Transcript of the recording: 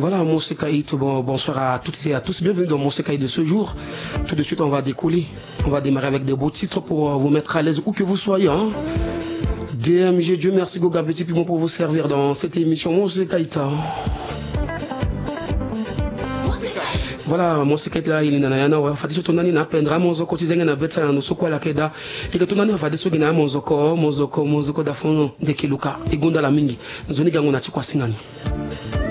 Voilà, mon Sekaït, bonsoir à toutes et à tous. Bienvenue dans mon Sekaït de ce jour. Tout de suite, on va décoller. On va démarrer avec des beaux titres pour vous mettre à l'aise où que vous soyez. Hein. DMG, Dieu merci, Goga Petit Pimon pour vous servir dans cette émission. Mon Sekaït. Voilà, mon Sekaït là, il est nanayana. On va faire des choses tonani na pendra mon zoko tizenga na betsa na soko la keda. Et que tonani va faire des choses na mon zoko da fond de kiluka. Et gonda la mingi. Zoni gango na chikwa singani.